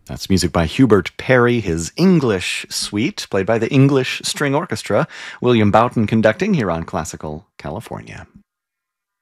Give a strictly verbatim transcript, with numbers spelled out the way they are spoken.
That's music by Hubert Parry, his English Suite, played by the English String Orchestra. William Boughton conducting here on Classical California.